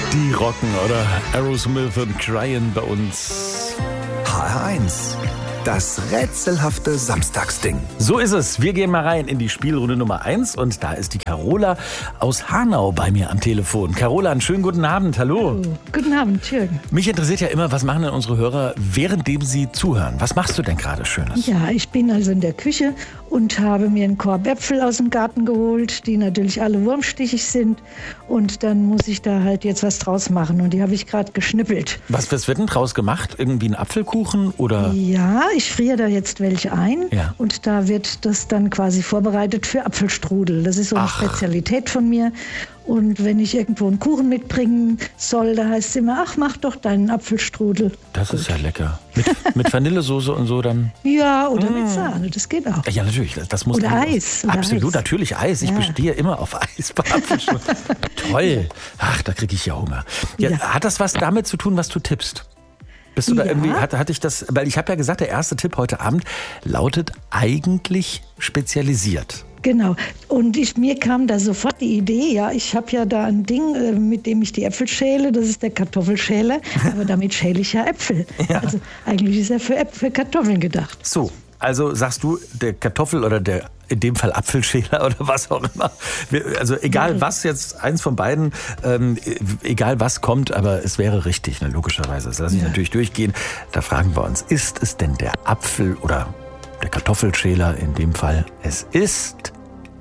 Die rocken, oder? Aerosmith und Crying bei uns. HR1, das rätselhafte Samstagsding. So ist es. Wir gehen mal rein in die Spielrunde Nummer 1 und da ist die Carola aus Hanau bei mir am Telefon. Carola, einen schönen guten Abend. Hallo. Guten Abend, Jürgen. Mich interessiert ja immer, was machen denn unsere Hörer, währenddem sie zuhören? Was machst du denn gerade Schönes? Ja, ich bin also in der Küche und habe mir einen Korb Äpfel aus dem Garten geholt, die natürlich alle wurmstichig sind. Und dann muss ich da halt jetzt was draus machen. Und die habe ich gerade geschnippelt. Was wird denn draus gemacht? Irgendwie ein Apfelkuchen oder? Ja, ich friere da jetzt welche ein. Ja. Und da wird das dann quasi vorbereitet für Apfelstrudel. Das ist so eine Spezialität von mir. Und wenn ich irgendwo einen Kuchen mitbringen soll, da heißt es immer, ach, mach doch deinen Apfelstrudel. Das ist ja lecker. Mit Vanillesoße und so dann? Ja, oder mit Sahne, das geht auch. Ja, natürlich. Das muss Oder Eis. Oder absolut, Eis. Natürlich Eis. Ich bestehe immer auf Eis bei Apfelstrudel. Toll. Ach, da kriege ich ja Hunger. Ja, Ja. Hat das was damit zu tun, was du tippst? Bist du da Ja. irgendwie, hatte ich das, weil ich habe ja gesagt, der erste Tipp heute Abend lautet eigentlich spezialisiert. Genau. Und mir kam da sofort die Idee, ja, ich habe ja da ein Ding, mit dem ich die Äpfel schäle, das ist der Kartoffelschäler, aber damit schäle ich ja Äpfel. Ja. Also eigentlich ist er für Kartoffeln gedacht. So, also sagst du, der Kartoffel oder der in dem Fall Apfelschäler oder was auch immer. Also egal was jetzt, eins von beiden, egal was kommt, aber es wäre richtig, ne, logischerweise. Das lasse ich natürlich durchgehen. Da fragen wir uns, ist es denn der Apfel oder der Kartoffelschäler in dem Fall? Es ist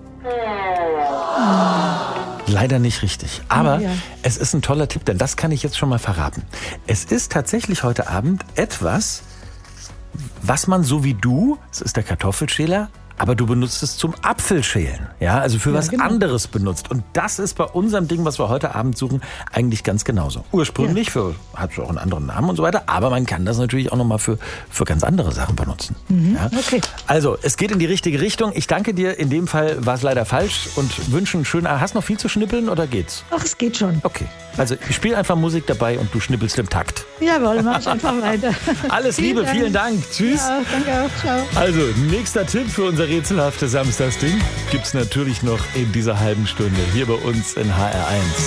leider nicht richtig. Aber es ist ein toller Tipp, denn das kann ich jetzt schon mal verraten. Es ist tatsächlich heute Abend etwas, was man so wie du, es ist der Kartoffelschäler, aber du benutzt es zum Apfelschälen. Ja, also für was anderes benutzt. Und das ist bei unserem Ding, was wir heute Abend suchen, eigentlich ganz genauso. Ursprünglich hat es auch einen anderen Namen und so weiter, aber man kann das natürlich auch nochmal für ganz andere Sachen benutzen. Ja? Okay. Also, es geht in die richtige Richtung. Ich danke dir. In dem Fall war es leider falsch und wünsche einen schönen Abend. Hast du noch viel zu schnippeln oder geht's? Ach, es geht schon. Okay. Also, ich spiele einfach Musik dabei und du schnippelst im Takt. Jawohl, mach ich einfach weiter. Alles Liebe, vielen Dank. Tschüss. Ja, danke auch. Ciao. Also, nächster Tipp für unser rätselhaftes Samstagsding gibt's natürlich noch in dieser halben Stunde hier bei uns in HR1.